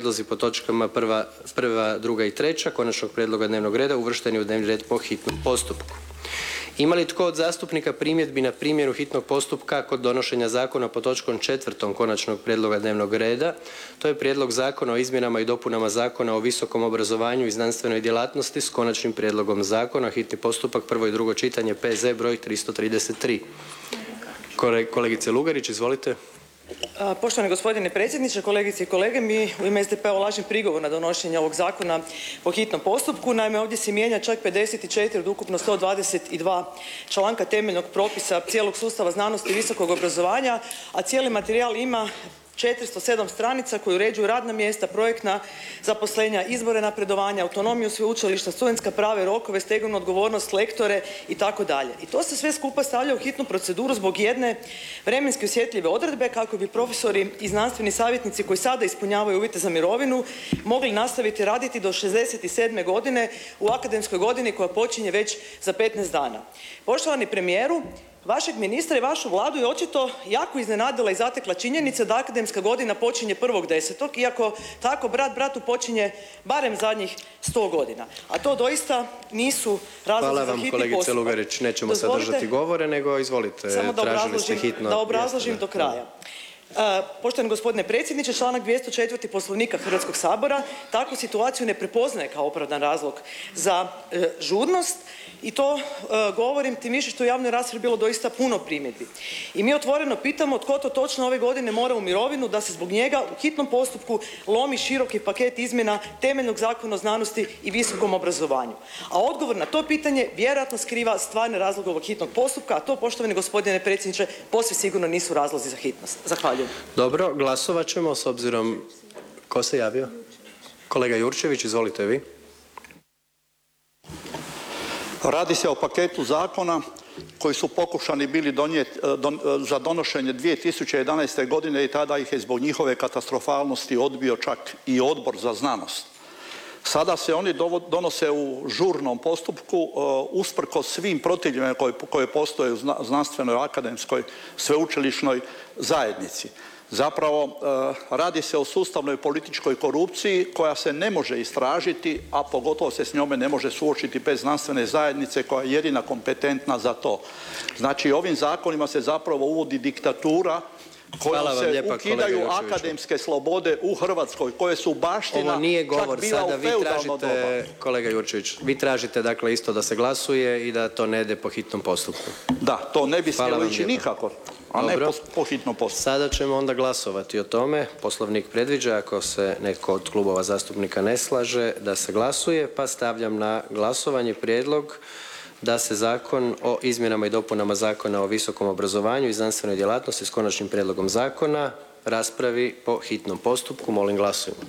prijedlozi po točkama prva, druga i treća konačnog prijedloga dnevnog reda uvršteni u dnevni red po hitnom postupku. Ima li tko od zastupnika primjedbi na primjenu hitnog postupka kod donošenja zakona po točkom 4. konačnog prijedloga dnevnog reda? To je Prijedlog zakona o izmjenama i dopunama Zakona o visokom obrazovanju i znanstvenoj djelatnosti s konačnim prijedlogom zakona, hitni postupak, prvo i drugo čitanje, P.Z. broj 333. Kolegice Lugarić, izvolite. Poštovani gospodine predsjedniče, kolegice i kolege, mi u ime SDP-a ulažemo prigovor na donošenje ovog zakona po hitnom postupku. Naime, ovdje se mijenja čak 54 od ukupno 122 članka temeljnog propisa cijelog sustava znanosti i visokog obrazovanja, a cijeli materijal ima 407 stranica koji uređuju radna mjesta, projektna zaposlenja, izbore napredovanja, autonomiju sveučilišta, studentska prava i rokove, stegovnu odgovornost, lektore itd. I to se sve skupa stavlja u hitnu proceduru zbog jedne vremenski osjetljive odredbe kako bi profesori i znanstveni savjetnici koji sada ispunjavaju uvjete za mirovinu mogli nastaviti raditi do 67. godine u akademskoj godini koja počinje već za 15 dana. Poštovani premijeru, vašeg ministra i vašu vladu je očito jako iznenadila i zatekla činjenica da akademska godina počinje 1.10. iako tako brat bratu počinje barem zadnjih 100 godina. A to doista nisu razlozi za hitni postupak. Hvala vam kolegice Lugarić, nećemo sad držati govore, nego izvolite, tražili ste hitno. Da obrazložim do kraja. Poštovani gospodine predsjedniče, članak 204. Poslovnika Hrvatskog sabora takvu situaciju ne prepoznaje kao opravdan razlog za žurnost i to govorim tim više što u javnoj raspravi bilo doista puno primjedbi. I mi otvoreno pitamo tko to točno ove godine mora u mirovinu da se zbog njega u hitnom postupku lomi široki paket izmjena temeljnog Zakona o znanosti i visokom obrazovanju. A odgovor na to pitanje vjerojatno skriva stvarne razloge ovog hitnog postupka, a to, poštovani gospodine predsjedniče, posve sigurno nisu razlozi za hitnost. Zahvaljujem. Dobro, glasovat ćemo s obzirom... Ko se javio? Kolega Jurčević, izvolite vi. Radi se o paketu zakona koji su pokušani bili donijeti za donošenje 2011. godine i tada ih je zbog njihove katastrofalnosti odbio čak i Odbor za znanost. Sada se oni donose u žurnom postupku usprkos svim protivljenjima koje postoje u znanstvenoj, akademskoj, sveučilišnoj zajednici. Zapravo radi se o sustavnoj političkoj korupciji koja se ne može istražiti, a pogotovo se s njome ne može suočiti bez znanstvene zajednice koja je jedina kompetentna za to. Znači, ovim zakonima se zapravo uvodi diktatura kojom se ukidaju akademske slobode u Hrvatskoj, koje su baština čak bila u feudalno doba. Kolega Jurčević, vi tražite dakle isto da se glasuje i da to ne ide po hitnom postupku. Da, to ne bi smjelo ići nikako, a ne po hitnom postupku. Sada ćemo onda glasovati o tome. Poslovnik predviđa, ako se netko od klubova zastupnika ne slaže, da se glasuje, pa stavljam na glasovanje prijedlog da se Zakon o izmjenama i dopunama Zakona o visokom obrazovanju i znanstvenoj djelatnosti s konačnim prijedlogom zakona raspravi po hitnom postupku. Molim, glasujmo.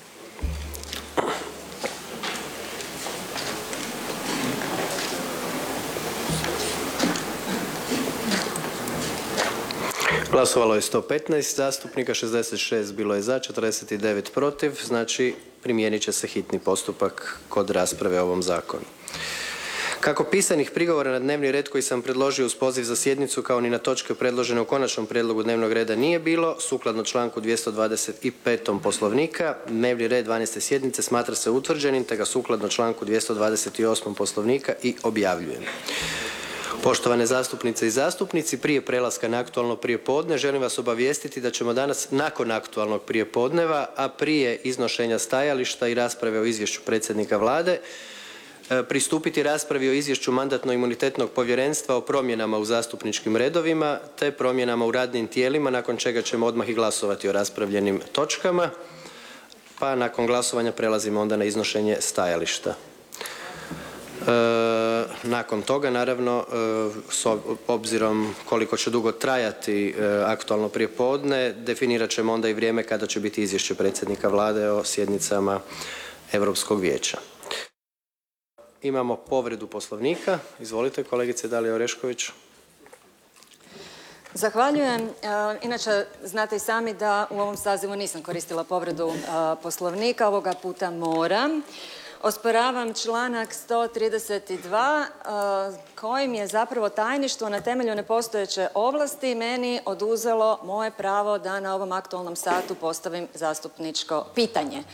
Glasovalo je 115 zastupnika, 66 bilo je za, 49 protiv, znači primijenit će se hitni postupak kod rasprave o ovom zakonu. Kako pisanih prigovora na dnevni red koji sam predložio uz poziv za sjednicu kao ni na točke predložene u konačnom prijedlogu dnevnog reda nije bilo, sukladno članku 225. Poslovnika, dnevni red 12. sjednice smatra se utvrđenim te ga sukladno članku 228. Poslovnika i objavljujem. Poštovane zastupnice i zastupnici, prije prelaska na aktualno prijepodne želim vas obavijestiti da ćemo danas nakon aktualnog prijepodneva, a prije iznošenja stajališta i rasprave o izvješću predsjednika Vlade, pristupiti raspravi o izvješću Mandatno-imunitetnog povjerenstva o promjenama u zastupničkim redovima te promjenama u radnim tijelima, nakon čega ćemo odmah i glasovati o raspravljenim točkama, pa nakon glasovanja prelazimo onda na iznošenje stajališta. Nakon toga, naravno, s obzirom koliko će dugo trajati aktualno prijepodne, definirat ćemo onda i vrijeme kada će biti izvješće predsjednika Vlade o sjednicama Europskog vijeća. Imamo povredu Poslovnika. Izvolite, kolegice Dalija Orešković. Zahvaljujem. Inače, znate i sami da u ovom sazivu nisam koristila povredu Poslovnika. Ovoga puta moram. Osporavam članak 132 kojim je zapravo tajništvo na temelju nepostojeće ovlasti meni oduzelo moje pravo da na ovom aktualnom satu postavim zastupničko pitanje.